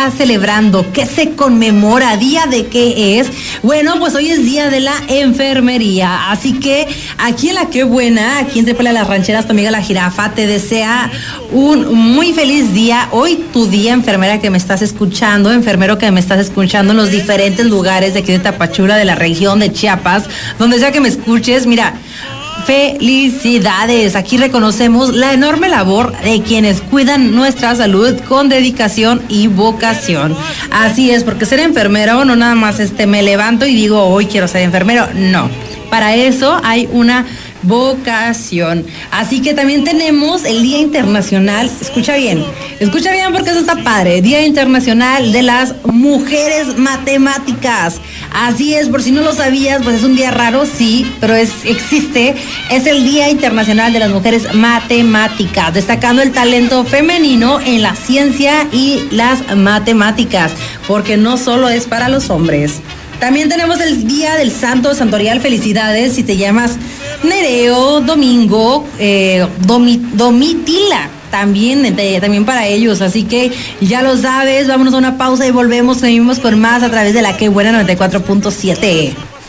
está celebrando? ¿Qué se conmemora? ¿Día de qué es? Bueno, pues hoy es día de la enfermería, así que aquí en La Qué Buena, aquí en Trépale a las Rancheras, tu amiga La Jirafa te desea un muy feliz día. Hoy tu día, enfermera que me estás escuchando, enfermero que me estás escuchando en los diferentes lugares de aquí de Tapachula, de la región de Chiapas, donde sea que me escuches, mira, felicidades. Aquí reconocemos la enorme labor de quienes cuidan nuestra salud con dedicación y vocación. Así es, porque ser enfermero no nada más me levanto y digo hoy quiero ser enfermero, no. Para eso hay una vocación. Así que también tenemos el Día Internacional, escucha bien porque eso está padre, Día Internacional de las Mujeres Matemáticas. Así es, por si no lo sabías, pues es un día raro, sí, pero existe, es el Día Internacional de las Mujeres Matemáticas, destacando el talento femenino en la ciencia y las matemáticas, porque no solo es para los hombres. También tenemos el Día del Santo Santorial. Felicidades si te llamas Nereo, Domingo, Domitila. También para ellos. Así que ya lo sabes, vámonos a una pausa y volvemos. Seguimos con más a través de La Qué Buena 94.7.